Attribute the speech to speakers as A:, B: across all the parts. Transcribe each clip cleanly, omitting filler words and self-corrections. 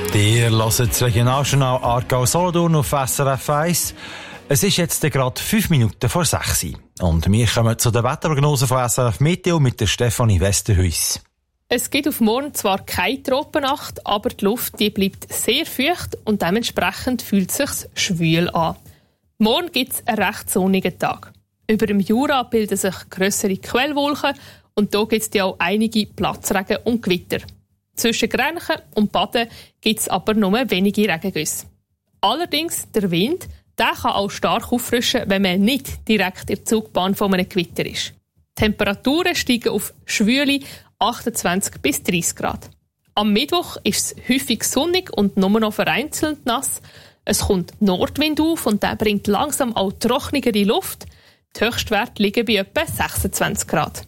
A: Ihr hört das Regionaljournal Aargau-Solothurn auf SRF 1. Es ist jetzt gerade 5 Minuten vor 6 Uhr. Und wir kommen zu der Wetterprognose von SRF Meteo mit der Stefanie Westerhuis.
B: Es gibt auf morgen zwar keine Tropennacht, aber die Luft bleibt sehr feucht und dementsprechend fühlt es sich schwül an. Morgen gibt es einen recht sonnigen Tag. Über dem Jura bilden sich grössere Quellwolken und hier gibt es auch einige Platzregen und Gewitter. Zwischen Grenchen und Baden gibt es aber nur wenige Regengüsse. Allerdings der Wind, der kann auch stark auffrischen, wenn man nicht direkt in der Zugbahn von einem Gewitter ist. Die Temperaturen steigen auf schwüle 28 bis 30 Grad. Am Mittwoch ist es häufig sonnig und nur noch vereinzelt nass. Es kommt Nordwind auf und der bringt langsam auch trockenere Luft. Die Höchstwerte liegen bei etwa 26 Grad.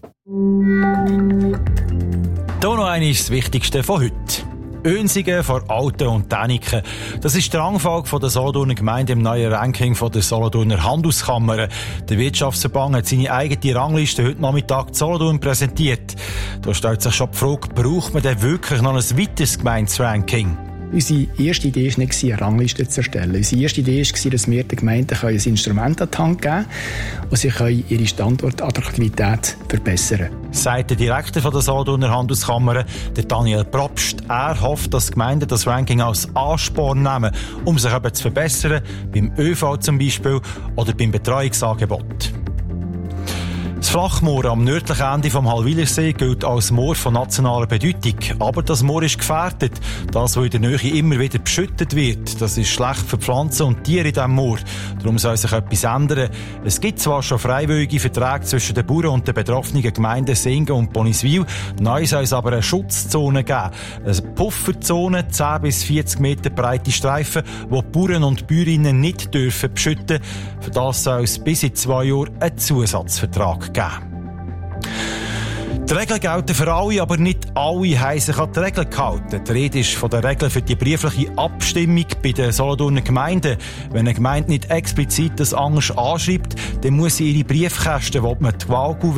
A: Hier noch einmal das Wichtigste von heute. Önsigen vor Alten und Däniken. Das ist der Rangfolge von der Solothurner Gemeinde im neuen Ranking von der Solothurner Handelskammer. Der Wirtschaftsverband hat seine eigene Rangliste heute Nachmittag in Solothurn präsentiert. Da stellt sich schon die Frage, braucht man denn wirklich noch ein weiteres Gemeinderanking?
C: Unsere erste Idee war nicht, eine Rangliste zu erstellen. Unsere erste Idee war, dass wir den Gemeinden ein Instrument an die Hand geben können und sie ihre Standortattraktivität verbessern können.
A: Sagt der Direktor von der Solothurner Handelskammer, der Daniel Probst. Er hofft, dass die Gemeinden das Ranking als Ansporn nehmen, um sich eben zu verbessern, beim ÖV zum Beispiel oder beim Betreuungsangebot. Das Flachmoor am nördlichen Ende vom Hallwilersee gilt als Moor von nationaler Bedeutung. Aber das Moor ist gefährdet. Das, was in der Nähe immer wieder beschüttet wird, das ist schlecht für Pflanzen und Tiere in diesem Moor. Darum soll sich etwas ändern. Es gibt zwar schon freiwillige Verträge zwischen den Bauern und den betroffenen Gemeinden Singen und Boniswil. Neu soll es aber eine Schutzzone geben. Eine Pufferzone, 10 bis 40 Meter breite Streifen, die die Bauern und Bäuerinnen nicht dürfen beschütten. Für das soll es bis in 2 Jahren einen Zusatzvertrag geben. Die Regeln gelten für alle, aber nicht alle haben sich an die Regeln gehalten. Die Rede ist von den Regeln für die briefliche Abstimmung bei den Solothurner Gemeinden. Wenn eine Gemeinde nicht explizit das anders anschreibt, dann muss sie ihre Briefkästen, wo man die Wahlkuverte